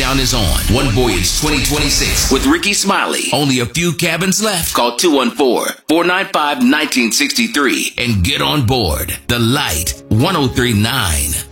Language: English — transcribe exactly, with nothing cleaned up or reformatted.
Countdown is on. One Voyage twenty twenty-six with Ricky Smiley. Only a few cabins left. Call two one four, four nine five, one nine six three and get on board. The Light, one oh three point nine.